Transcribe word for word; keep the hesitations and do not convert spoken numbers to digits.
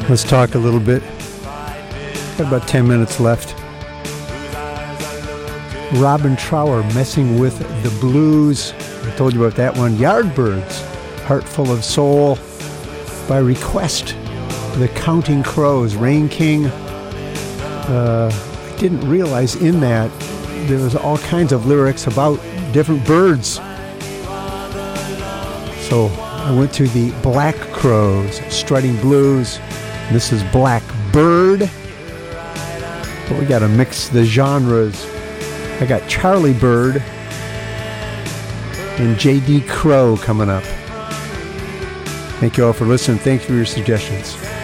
Let's talk a little bit. Got about ten minutes left. Robin Trower, Messing with the Blues. I told you about that one. Yardbirds, Heart Full of Soul. By request, The Counting Crows, Rain King. Uh, I didn't realize in that there was all kinds of lyrics about different birds. So I went to the Black Crowes, Strutting Blues. This is Black Bird. But we got to mix the genres. I got Charlie Bird and J D Crowe coming up. Thank you all for listening. Thanks for your suggestions.